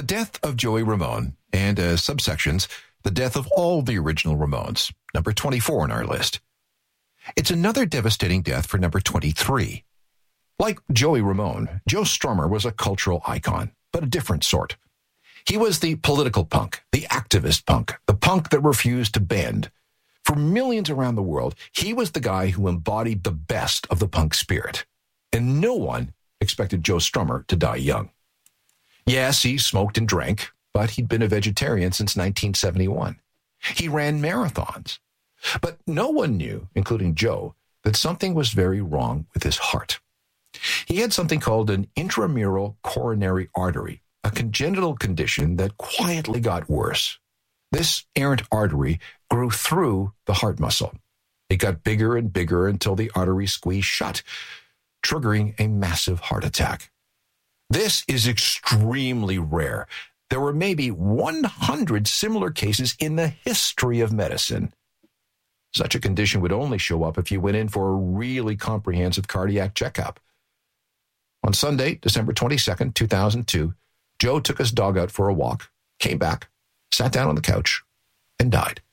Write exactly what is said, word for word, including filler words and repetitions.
death of Joey Ramone, and as subsections, the death of all the original Ramones, number twenty-four on our list. It's another devastating death for number twenty-three. Like Joey Ramone, Joe Strummer was a cultural icon, but a different sort. He was the political punk, the activist punk, the punk that refused to bend. For millions around the world, he was the guy who embodied the best of the punk spirit. And no one expected Joe Strummer to die young. Yes, he smoked and drank, but he'd been a vegetarian since nineteen seventy-one. He ran marathons. But no one knew, including Joe, that something was very wrong with his heart. He had something called an intramural coronary artery, a congenital condition that quietly got worse. This errant artery grew through the heart muscle. It got bigger and bigger until the artery squeezed shut, triggering a massive heart attack. This is extremely rare. There were maybe one hundred similar cases in the history of medicine. Such a condition would only show up if you went in for a really comprehensive cardiac checkup. On Sunday, December twenty-second, two thousand two, Joe took his dog out for a walk, came back, sat down on the couch, and died.